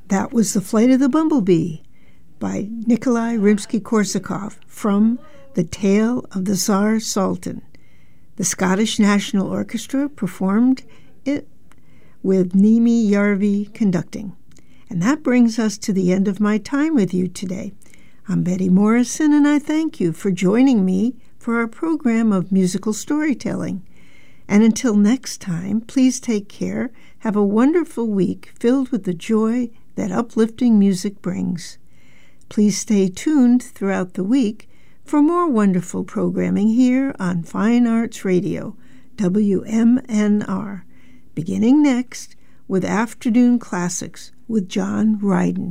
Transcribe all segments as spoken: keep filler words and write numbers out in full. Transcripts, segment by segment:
That was The Flight of the Bumblebee by Nikolai Rimsky-Korsakov from The Tale of the Tsar Sultan. The Scottish National Orchestra performed it with Nimi Yarvi conducting. And that brings us to the end of my time with you today. I'm Betty Morrison, and I thank you for joining me for our program of musical storytelling. And until next time, please take care. Have a wonderful week filled with the joy that uplifting music brings. Please stay tuned throughout the week for more wonderful programming here on Fine Arts Radio, W M N R, beginning next with Afternoon Classics with John Ryden.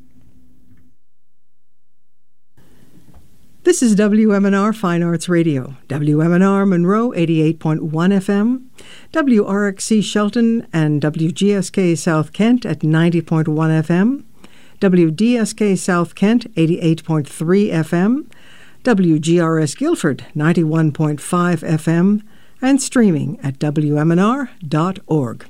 This is W M N R Fine Arts Radio, W M N R Monroe eighty-eight point one F M, W R X C Shelton and W G S K South Kent at ninety point one F M, W D S K South Kent eighty-eight point three F M, W G R S Guilford ninety-one point five F M, and streaming at W M N R dot org.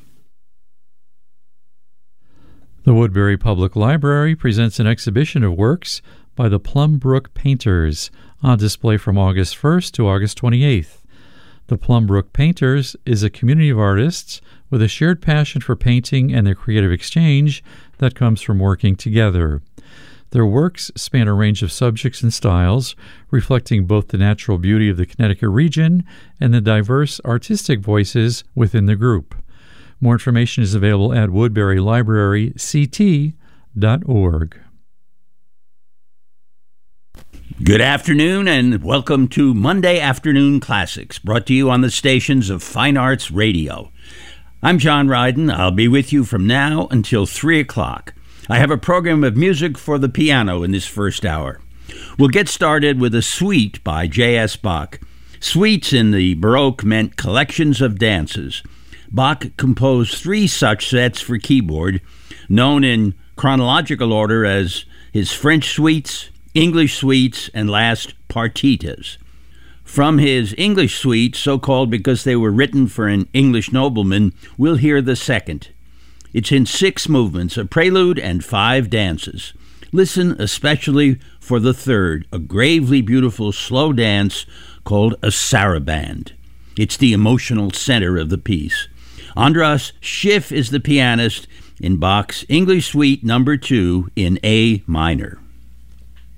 The Woodbury Public Library presents an exhibition of works by the Plum Brook Painters, on display from August first to August twenty-eighth. The Plum Brook Painters is a community of artists with a shared passion for painting and the creative exchange that comes from working together. Their works span a range of subjects and styles, reflecting both the natural beauty of the Connecticut region and the diverse artistic voices within the group. More information is available at woodbury library c t dot org. Good afternoon and welcome to Monday Afternoon Classics, brought to you on the stations of Fine Arts Radio. I'm John Ryden. I'll be with you from now until three o'clock. I have a program of music for the piano in this first hour. We'll get started with a suite by J S Bach. Suites in the Baroque meant collections of dances. Bach composed three such sets for keyboard, known in chronological order as his French suites, English suites, and last, partitas. From his English suites, so called because they were written for an English nobleman, we'll hear the second. It's in six movements, a prelude and five dances. Listen especially for the third, a gravely beautiful slow dance called a saraband. It's the emotional center of the piece. Andras Schiff is the pianist in Bach's English Suite number two in A minor.